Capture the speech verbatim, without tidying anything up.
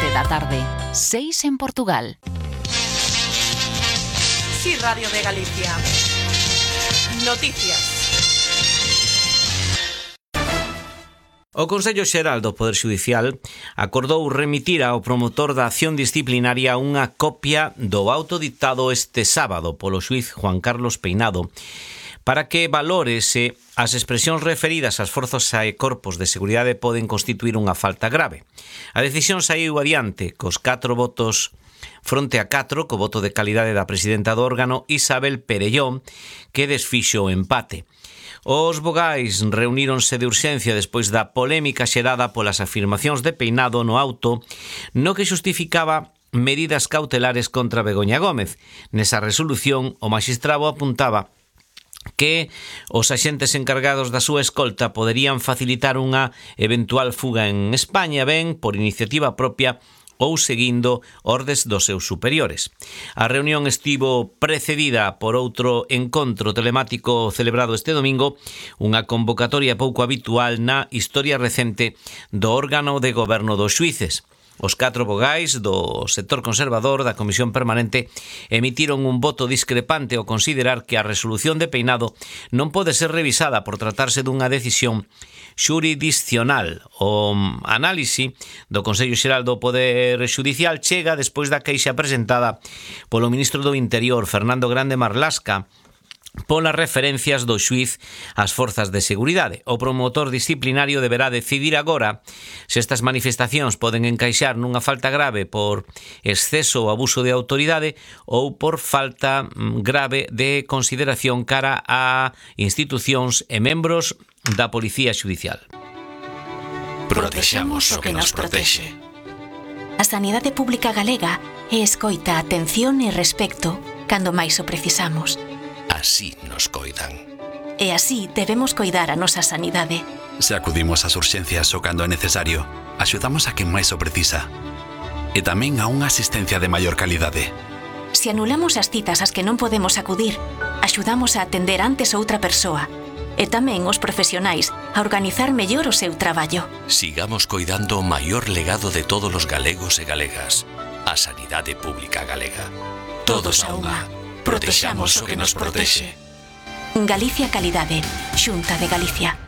sete da tarde, seis en Portugal. Sí, Radio de Galicia. Noticias. O Consello Xeral do Poder Xudicial acordou remitir ao promotor da acción disciplinaria unha copia do auto dictado este sábado polo xuíz Juan Carlos Peinado para que valore se as expresións referidas ás forzas e corpos de seguridade poden constituir unha falta grave. A decisión saiu adiante cos catro votos fronte a catro, co voto de calidade da presidenta do órgano Isabel Perellón, que desfixo o empate. Os vogais reuníronse de urxencia despois da polémica xerada polas afirmacións de Peinado no auto no que xustificaba medidas cautelares contra Begoña Gómez. Nesa resolución, o maxistrado apuntaba que os axentes encargados da súa escolta poderían facilitar unha eventual fuga en España, ben por iniciativa propia ou seguindo ordes dos seus superiores. A reunión estivo precedida por outro encontro telemático celebrado este domingo, unha convocatoria pouco habitual na historia recente do órgano de goberno dos xuíces. Os catro vogais do sector conservador da Comisión Permanente emitiron un voto discrepante ao considerar que a resolución de Peinado non pode ser revisada por tratarse dunha decisión xurisdiccional. O análise do Consello Xeral do Poder Xudicial chega despois da queixa presentada polo ministro do Interior, Fernando Grande Marlasca, polas referencias do xuíz ás forzas de seguridade. O promotor disciplinario deberá decidir agora se estas manifestacións poden encaixar nunha falta grave por exceso ou abuso de autoridade ou por falta grave de consideración cara a institucións e membros da Policía Xudicial. Protexamos o que nos protexe. A sanidade pública galega é escoita, atención e respecto cando máis o precisamos. Así nos coidan. E así debemos coidar a nosa sanidade. Se acudimos ás urxencias o cando é necesario, axudamos a quen máis o precisa. E tamén a unha asistencia de maior calidade. Se anulamos as citas ás que non podemos acudir, axudamos a atender antes outra persoa. E tamén os profesionais a organizar mellor o seu traballo. Sigamos coidando o maior legado de todos os galegos e galegas, a sanidade pública galega. Todos a unha. Protexamos o que nos protexe. Galicia Calidade, Xunta de Galicia.